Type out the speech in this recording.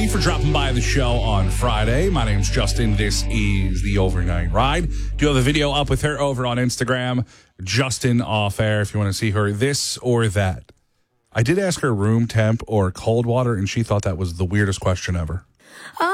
Merci for dropping by the show on Friday. My name's Justin. This is The Overnight Ride. Do you have a video up with her over on Instagram? Justin Off Air, if you want to see her this or that. I did ask her room temp or cold water, and she thought that was the weirdest question ever.